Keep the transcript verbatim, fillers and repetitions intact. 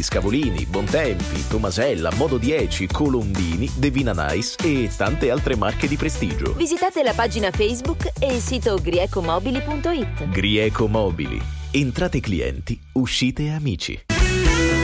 Scavolini, Bontempi, Tomasella, Modo dieci, Colombini, Devina Nice e tante altre marche di prestigio. Visitate la pagina Facebook e il sito griecomobili punto it. Grieco Mobili. Entrate clienti, uscite amici.